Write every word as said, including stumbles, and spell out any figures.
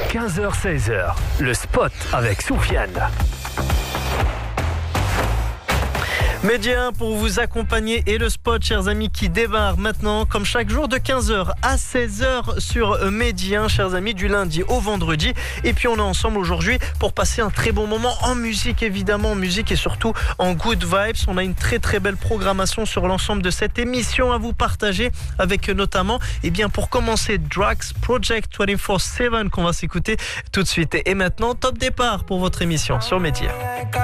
quinze heures seize heures, le spot avec Soufiane. Média pour vous accompagner et le spot, chers amis, qui démarre maintenant, comme chaque jour, de quinze heures à seize heures sur Média, chers amis, du lundi au vendredi. Et puis on est ensemble aujourd'hui pour passer un très bon moment en musique, évidemment, en musique et surtout en good vibes. On a une très très belle programmation sur l'ensemble de cette émission à vous partager, avec notamment, et bien pour commencer, Drax Project vingt-quatre sept qu'on va s'écouter tout de suite. Et maintenant, top départ pour votre émission sur Média.